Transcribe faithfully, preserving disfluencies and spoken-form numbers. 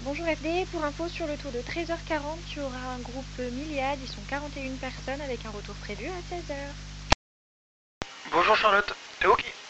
Bonjour F D, pour info sur le tour de treize heures quarante, tu auras un groupe Miliade, ils sont quarante et une personnes avec un retour prévu à seize heures. Bonjour Charlotte, t'es ok?